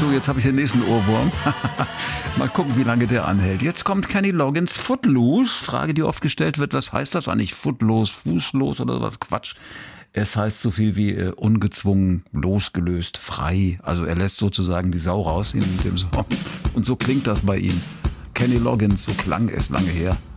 So, jetzt habe ich den nächsten Ohrwurm. Mal gucken, wie lange der anhält. Jetzt kommt Kenny Loggins, Footloose. Frage, die oft gestellt wird, was heißt das eigentlich? Footloose, fußlos oder was? Quatsch. Es heißt so viel wie ungezwungen, losgelöst, frei. Also er lässt sozusagen die Sau raus in dem Song. Und so klingt das bei ihm. Kenny Loggins, so klang es lange her.